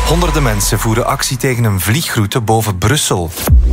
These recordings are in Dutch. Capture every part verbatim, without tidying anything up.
Honderden mensen voeren actie tegen een vliegroute boven Brussel.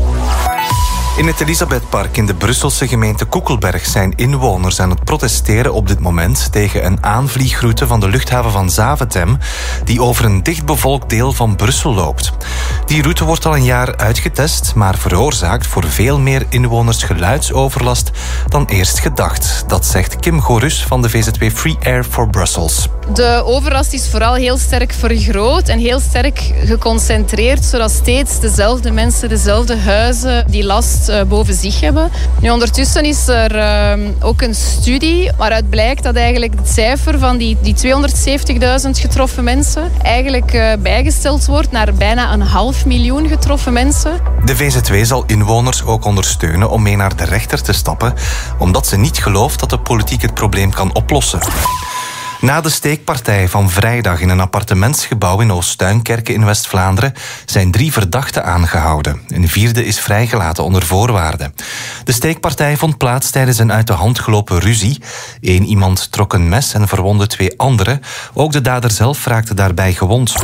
In het Elisabethpark in de Brusselse gemeente Koekelberg zijn inwoners aan het protesteren op dit moment tegen een aanvliegroute van de luchthaven van Zaventem die over een dichtbevolkt deel van Brussel loopt. Die route wordt al een jaar uitgetest, maar veroorzaakt voor veel meer inwoners geluidsoverlast dan eerst gedacht. Dat zegt Kim Gorus van de V Z W Free Air for Brussels. De overlast is vooral heel sterk vergroot en heel sterk geconcentreerd, zodat steeds dezelfde mensen, dezelfde huizen die last uh, boven zich hebben. Nu, ondertussen is er uh, ook een studie waaruit blijkt dat eigenlijk het cijfer van die, die tweehonderdzeventigduizend getroffen mensen eigenlijk uh, bijgesteld wordt naar bijna een half miljoen getroffen mensen. De V Z W zal inwoners ook ondersteunen om mee naar de rechter te stappen, omdat ze niet gelooft dat de politiek het probleem kan oplossen. Na de steekpartij van vrijdag in een appartementsgebouw in Oost-Tuinkerke in West-Vlaanderen zijn drie verdachten aangehouden. Een vierde is vrijgelaten onder voorwaarden. De steekpartij vond plaats tijdens een uit de hand gelopen ruzie. Eén iemand trok een mes en verwondde twee anderen. Ook de dader zelf raakte daarbij gewond.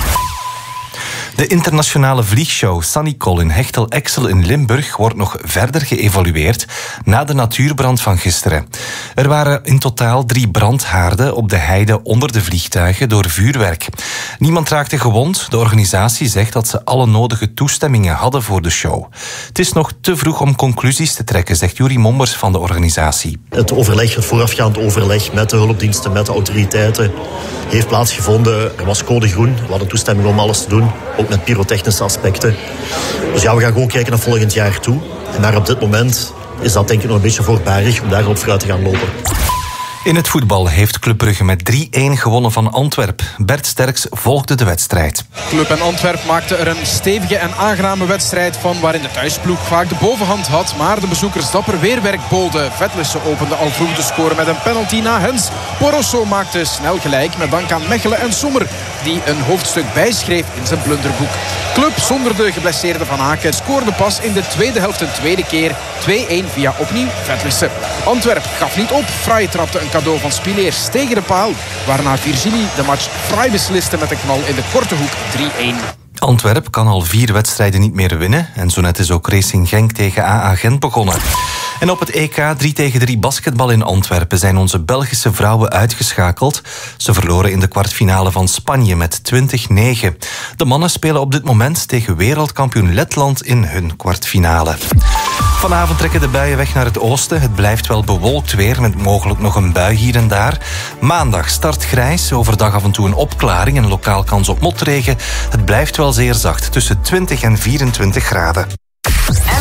De internationale vliegshow Sunnycol in Hechtel-Exel in Limburg wordt nog verder geëvalueerd na de natuurbrand van gisteren. Er waren in totaal drie brandhaarden op de heide onder de vliegtuigen door vuurwerk. Niemand raakte gewond. De organisatie zegt dat ze alle nodige toestemmingen hadden voor de show. Het is nog te vroeg om conclusies te trekken, zegt Juri Mombers van de organisatie. Het overleg, het voorafgaand overleg met de hulpdiensten, met de autoriteiten, heeft plaatsgevonden. Er was code groen, we hadden toestemming om alles te doen, ook met pyrotechnische aspecten. Dus ja, we gaan gewoon kijken naar volgend jaar toe. En daar op dit moment is dat denk ik nog een beetje voorbarig om daarop vooruit te gaan lopen. In het voetbal heeft Club Brugge met drie-een gewonnen van Antwerp. Bert Sterks volgde de wedstrijd. Club en Antwerp maakten er een stevige en aangename wedstrijd van, waarin de thuisploeg vaak de bovenhand had, maar de bezoekers dapper weerwerk boden. Vetlissen opende al vroeg de score met een penalty na Hens. Porosso maakte snel gelijk met dank aan Mechelen en Sommer, die een hoofdstuk bijschreef in zijn blunderboek. Club zonder de geblesseerde Van Aken scoorde pas in de tweede helft een tweede keer. twee-een via opnieuw Vetlissen. Antwerp gaf niet op. Fraai trapte een cadeau van Spileers tegen de paal, waarna Virginie de match fraai besliste met een knal in de korte hoek drie-een. Antwerp kan al vier wedstrijden niet meer winnen en zo net is ook Racing Genk tegen A A Gent begonnen. En op het E K drie tegen drie basketbal in Antwerpen zijn onze Belgische vrouwen uitgeschakeld. Ze verloren in de kwartfinale van Spanje met twintig negen. De mannen spelen op dit moment tegen wereldkampioen Letland in hun kwartfinale. Vanavond trekken de buien weg naar het oosten. Het blijft wel bewolkt weer met mogelijk nog een bui hier en daar. Maandag start grijs, overdag af en toe een opklaring en lokaal kans op motregen. Het blijft wel zeer zacht, tussen twintig en vierentwintig graden.